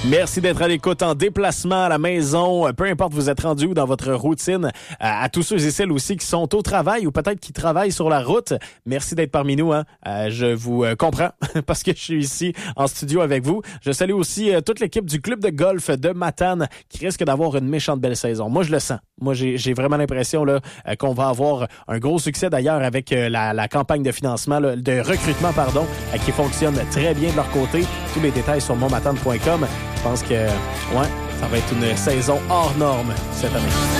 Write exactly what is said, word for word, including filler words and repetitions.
Merci d'être à l'écoute en déplacement à la maison, peu importe vous êtes rendu où dans votre routine, à tous ceux et celles aussi qui sont au travail ou peut-être qui travaillent sur la route. Merci d'être parmi nous. Hein. Euh, je vous euh, comprends parce que je suis ici en studio avec vous. Je salue aussi euh, toute l'équipe du club de golf de Matane qui risque d'avoir une méchante belle saison. Moi, je le sens. Moi, j'ai, j'ai vraiment l'impression là euh, qu'on va avoir un gros succès d'ailleurs avec euh, la, la campagne de financement, là, de recrutement, pardon, euh, qui fonctionne très bien de leur côté. Tous les détails sur montmatane point com. Je pense que ouais, ça va être une saison hors norme cette année.